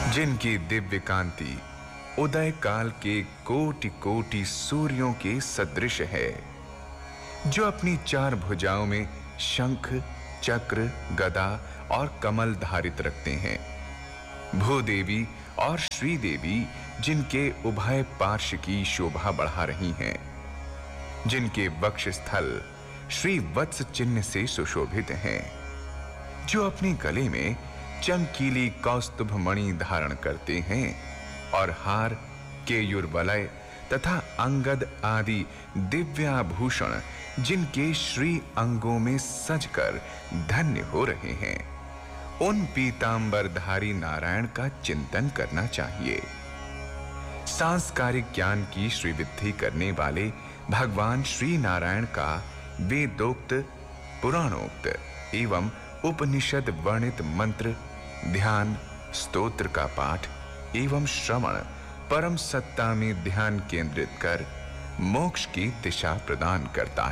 जिनकी दिव्य कांति उदय काल के कोटि कोटि सूर्यों के सदृश है, जो अपनी चार भुजाओं में शंख, चक्र, गदा और कमल धारित रखते हैं। भूदेवी और श्रीदेवी जिनके उभय पार्श्व की शोभा बढ़ा रही हैं, जिनके वक्षस्थल श्री वत्स चिन्ह से सुशोभित हैं, जो अपने गले में चमकीली कौस्तुभ मणि धारण करते हैं और हार, केयूर वलय तथा अंगद आदि दिव्याभूषण जिनके श्री अंगों में सजकर धन्य हो रहे हैं, उन पीतांबरधारी नारायण का चिंतन करना चाहिए। सांस्कारिक ज्ञान की श्रीवृद्धि करने वाले भगवान श्री नारायण का वेदोक्त, पुराणोक्त एवं उपनिषद वर्णित मंत्र, ध्यान, स्तोत्र का पाठ एवं श्रवण परम सत्ता में ध्यान केंद्रित कर मोक्ष की दिशा प्रदान करता